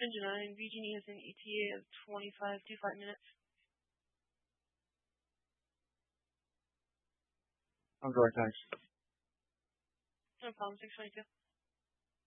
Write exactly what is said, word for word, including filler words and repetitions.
Engine nine, V G E has an E T A of twenty-five to five minutes. I'm going, thanks. No problem, six twenty-two.